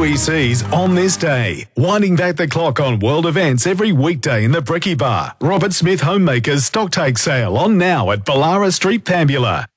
QEC's On This Day, winding back the clock on world events every weekday in the Bricky Bar. Robert Smith Homemakers Stocktake Sale on now at Ballara Street, Pambula.